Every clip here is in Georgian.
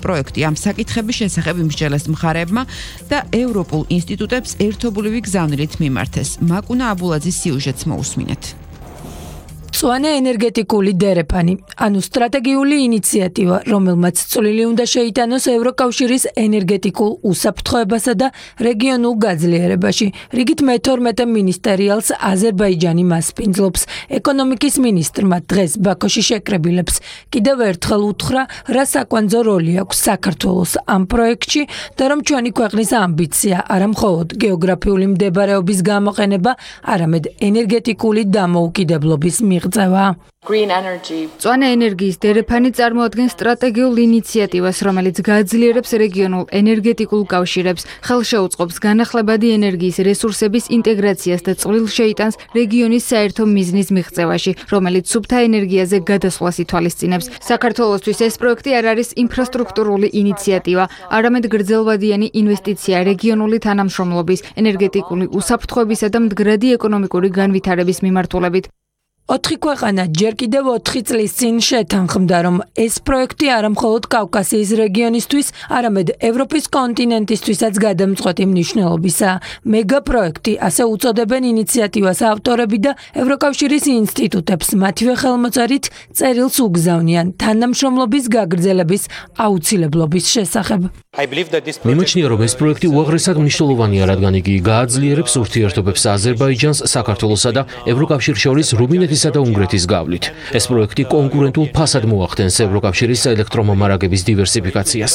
პროექტი ამ საკითხების შესახებ იმსჯელეს მხარეებმა და ევროპულ ინსტიტუტებს ერთობლივი გზავნილით მიმართეს. მაკუნა აბულაძის სიუჟეტს მოусმინეთ. მწვანე ენერგეტიკული დერეფანი, ანუ სტრატეგიული ინიციატივა, რომელმაც წვლილი უნდა შეიტანოს ევროკავშირის ენერგეტიკულ უსაფრთხოებასა და რეგიონულ გაძლიერებაში. რიგით მე-12 მინისტერიალს აზერბაიჯანი მასპინძლობს. ეკონომიკის მინისტრმა დღეს ბაქოში შეკრებილებს კიდევ ერთხელ უთხრა, რა საკვანძო როლი აქვს საქართველოს ამ პროექტში და რომ ჩვენი ქვეყნის ამბიცია არა მხოლოდ გეოგრაფიული მდებარეობის გამოყენება, არამედ ენერგეტიკული დამოუკიდებლობის მიღწევა. მწვანე ენერგიის დერეფანი წარმოადგენს სტრატეგიულ ინიციატივას, რომელიც გააძლიერებს რეგიონულ ენერგეტიკულ კავშირებს, ხელშეუწყობს განახლებადი ენერგიის რესურსების ინტეგრაციას და წვლილს შეიტანს რეგიონის საერთო მიზნის მიღწევაში, რომელიც სუფთა ენერგიაზე გადასვლას ითვალისწინებს. საქართველოსთვის ეს პროექტი არ არის ინფრასტრუქტურული ინიციატივა, არამედ გრძელვადიანი ინვესტიცია რეგიონული თანამშრომლობის, ენერგეტიკული უსაფრთხოებისა და მდგრადი ეკონომიკური განვითარების მიმართულებით. 4 ქვეყანა ჯერ კიდევ 4 წლის წინ შეთანხმდა, რომ ეს პროექტი არა მხოლოდ კავკასიის რეგიონისთვის, არამედ ევროპის კონტინენტისთვისაც გადამწყვეტი მნიშვნელობისაა. მეგა პროექტი, ასე უწოდებენ ინიციატივას ავტორები და ევროკავშირის ინსტიტუტებს მათივე ხელმოწერით წერილს უგზავნიან თანამშრომლობის გაგრძელების აუცილებლობის შესახებ. მიმაჩნია, რომ ეს პროექტი უაღრესად მნიშვნელოვანია, რადგან იგი გააძლიერებს ურთიერთობებს აზერბაიჯანს, საქართველოსა და ევროკავშირს შორის რუმინეთისა და უნგრეთის გავლით. ეს პროექტი კონკურენტულ ფასად მოახდენს ევროკავშირის ელექტრომომარაგების დივერსიფიკაციას.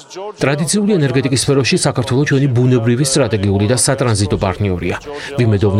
ტრადიციული ენერგეტიკის სფეროში საქართველო ჩვენი ბუნებრივი, სტრატეგიული და სატრანზიტო პარტნიორია.